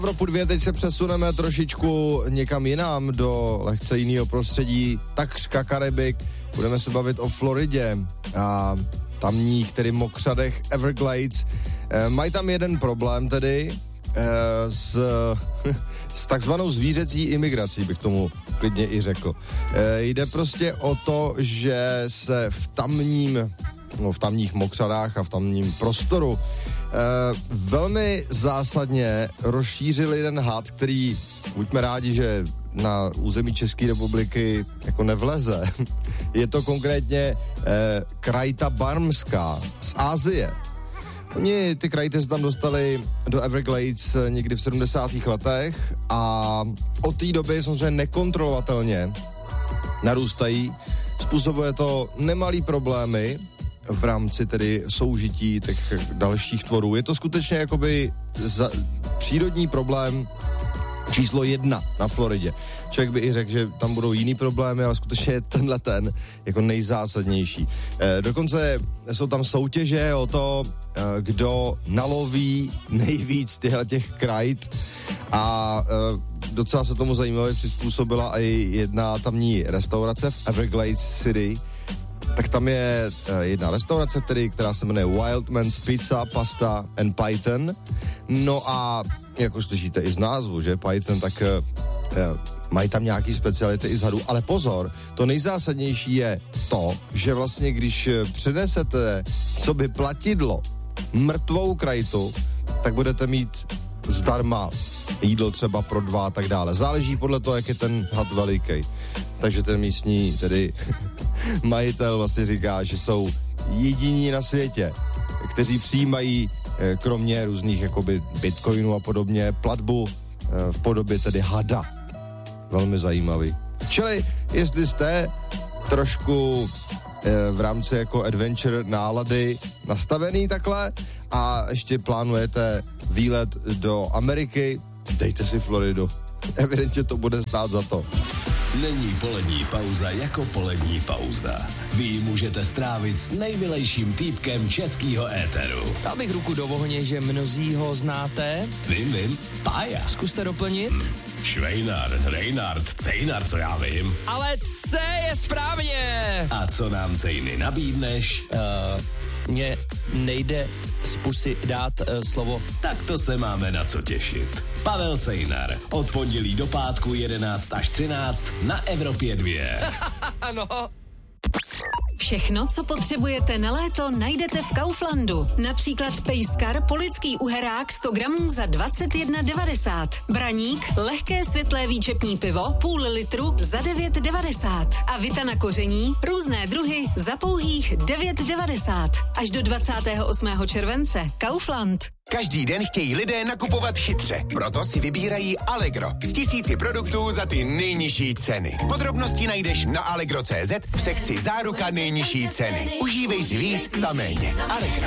Evropu 2 teď se přesuneme trošičku někam jinam, do lehce jiného prostředí, takřka Karibik. Budeme se bavit o Floridě a tamních, tedy mokřadech Everglades. Mají tam jeden problém tedy s takzvanou zvířecí imigrací, bych tomu klidně i řekl. Jde prostě o to, že se v tamních mokřadách a v tamním prostoru velmi zásadně rozšířil jeden had, který, buďme rádi, že na území České republiky jako nevleze. Je to konkrétně krajta barmská z Asie. Oni ty krajty se tam dostali do Everglades někdy v 70. letech a od té doby samozřejmě nekontrolovatelně narůstají. Způsobuje to nemalý problémy v rámci tedy soužití těch dalších tvorů. Je to skutečně jakoby přírodní problém číslo 1 na Floridě. Člověk by i řekl, že tam budou jiný problémy, ale skutečně je tenhle ten jako nejzásadnější. Dokonce jsou tam soutěže o to, kdo naloví nejvíc těch krajt a docela se tomu zajímavě přizpůsobila i jedna tamní restaurace v Everglades City. Tak tam je jedna restaurace, která se jmenuje Wildman's Pizza, Pasta and Python. No a jak už slyšíte i z názvu, že Python, tak mají tam nějaký speciality i z hadů. Ale pozor, to nejzásadnější je to, že vlastně když přinesete sobě platidlo, mrtvou krajtu, tak budete mít zdarma jídlo třeba pro 2 a tak dále. Záleží podle toho, jak je ten had veliký. Takže ten místní tedy majitel vlastně říká, že jsou jediní na světě, kteří přijímají kromě různých jakoby bitcoinů a podobně platbu v podobě tedy hada. Velmi zajímavý. Čili jestli jste trošku v rámci jako adventure nálady nastavený takhle a ještě plánujete výlet do Ameriky, dejte si Floridu. Evidentně to bude stát za to. Není polední pauza jako polední pauza. Vy ji můžete strávit s nejmilejším týpkem českýho éteru. Dal bych ruku do ohně, že mnozí ho znáte. Vím, Pája. Zkuste doplnit. Švejnar, Reinhard, Cejnar, co já vím. Ale C je správně. A co nám Cejny nabídneš? Mně nejde z pusy dát slovo. Tak to se máme na co těšit. Pavel Cejnar, od pondělí do pátku 11 až 13 na Evropě 2. Ano. Všechno, co potřebujete na léto, najdete v Kauflandu. Například pejskar polický uherák 100 gramů za 21,90. Braník, lehké světlé výčepní pivo, půl litru za 9,90. A vita na koření, různé druhy za pouhých 9,90. Až do 28. července. Kaufland. Každý den chtějí lidé nakupovat chytře, proto si vybírají Allegro z 1000 produktů za ty nejnižší ceny. Podrobnosti najdeš na allegro.cz v sekci Záruka nejnižší ceny. Užívej si víc za méně. Allegro.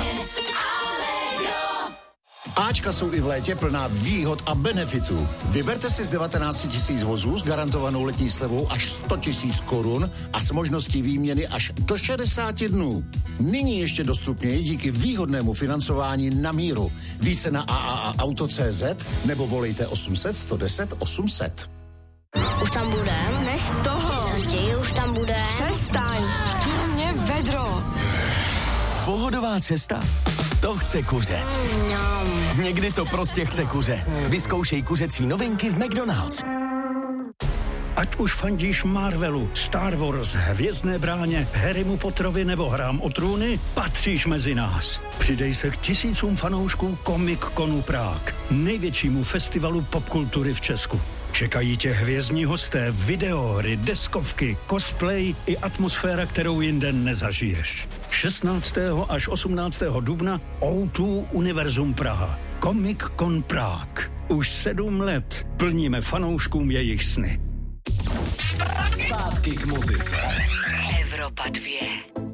Ačka jsou i v létě plná výhod a benefitů. Vyberte si z 19 000 vozů s garantovanou letní slevou až 100 000 korun a s možností výměny až do 60 dnů. Nyní ještě dostupněji díky výhodnému financování na míru. Více na AAAauto.cz nebo volejte 800 110 800. Už tam budem? Nech toho. Naštěji už tam bude. Přestaň. Mě vedro. Pohodová cesta? To chce kuře. Někdy to prostě chce kuře. Vyzkoušej kuřecí novinky v McDonald's. Ať už fandíš Marvelu, Star Wars, Hvězdné bráně, Harrymu Potterovi nebo Hrám o trůny, patříš mezi nás. Přidej se k tisícům fanoušků Comic-Conu Prague, největšímu festivalu popkultury v Česku. Čekají tě hvězdní hosté, videohry, deskovky, cosplay i atmosféra, kterou jinde nezažiješ. 16. až 18. dubna O2 Univerzum Praha. Comic-Con Prague. Už 7 let plníme fanouškům jejich sny. Zpátky k muzice. Evropa 2.